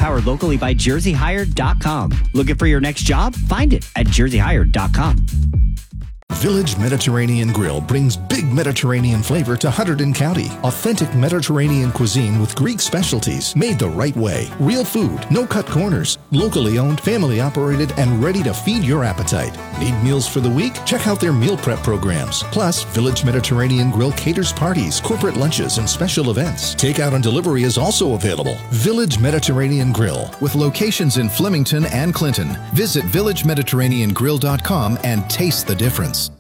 Powered locally by JerseyHired.com. Looking for your next job? Find it at JerseyHired.com. Village Mediterranean Grill brings big Mediterranean flavor to Hunterdon County. Authentic Mediterranean cuisine with Greek specialties made the right way. Real food, no cut corners. Locally owned, family operated, and ready to feed your appetite. Need meals for the week? Check out their meal prep programs. Plus, Village Mediterranean Grill caters parties, corporate lunches, and special events. Takeout and delivery is also available. Village Mediterranean Grill, with locations in Flemington and Clinton. Visit villagemediterraneangrill.com and taste the difference.